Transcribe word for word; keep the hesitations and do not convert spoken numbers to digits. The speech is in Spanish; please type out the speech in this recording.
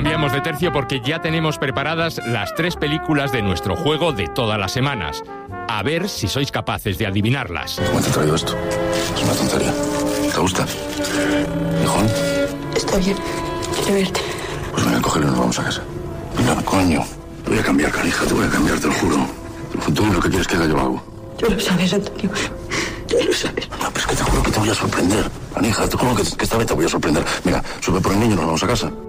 cambiamos de tercio porque ya tenemos preparadas las tres películas de nuestro juego de todas las semanas. A ver si sois capaces de adivinarlas. ¿Cómo te he traído esto? Es una tontería. ¿Te gusta? ¿Hijón? Está bien. Quiero verte. Pues venga, cógelo y nos vamos a casa. Venga, coño. Te voy a cambiar, canija. Te voy a cambiar, te lo juro. Tú lo que quieres que haga, yo lo hago. Tú lo sabes, Antonio. Tú lo sabes. No, pero es que te juro que te voy a sorprender. Canija, te juro que, que esta vez te voy a sorprender. Mira, sube por el niño y nos vamos a casa.